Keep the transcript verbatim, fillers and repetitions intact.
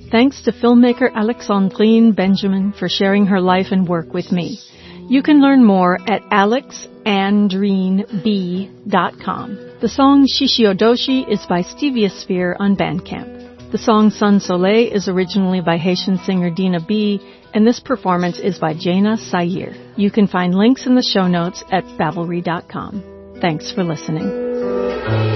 Thanks to filmmaker Alexandrine Benjamin for sharing her life and work with me. You can learn more at alex andrine b dot com. The song Shishiodoshi is by Stevia Sphere on Bandcamp. The song Sun Soleil is originally by Haitian singer Dina B, and this performance is by Jaina Sayer. You can find links in the show notes at babbelry dot com. Thanks for listening.